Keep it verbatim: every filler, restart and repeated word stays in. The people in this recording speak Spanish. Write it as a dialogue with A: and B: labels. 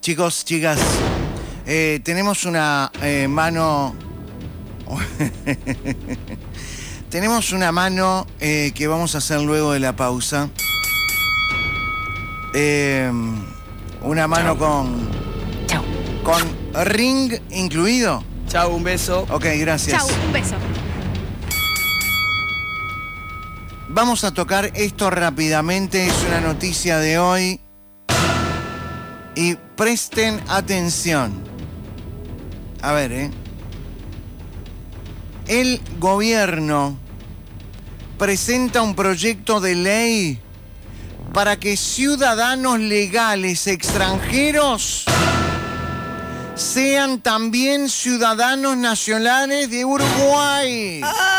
A: Chicos, chicas, eh, tenemos una eh, mano... tenemos una mano eh, que vamos a hacer luego de la pausa. Eh, una mano
B: Chau.
A: con...
C: Chau.
A: Con ring incluido.
B: Chau, un beso.
A: Ok, gracias.
C: Chau, un beso.
A: Vamos a tocar esto rápidamente, es una noticia de hoy. Y presten atención. A ver, ¿eh? El gobierno presenta un proyecto de ley para que ciudadanos legales extranjeros sean también ciudadanos nacionales de Uruguay.
B: ¡Ah!